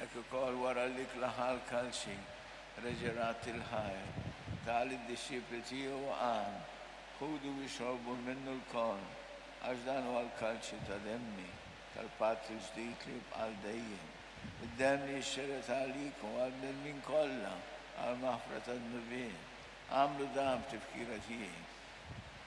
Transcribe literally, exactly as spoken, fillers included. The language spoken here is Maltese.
ecco col waralik lahal kalshi rajaratil hai talid dishipetiyo an khudu vishobu minnul kon ajdan wal kalshi tademni kalpatus diklip al dayin الدمني الشرت عليكم وابن من كله المغفرة النبي عملوا دام تفكيرتي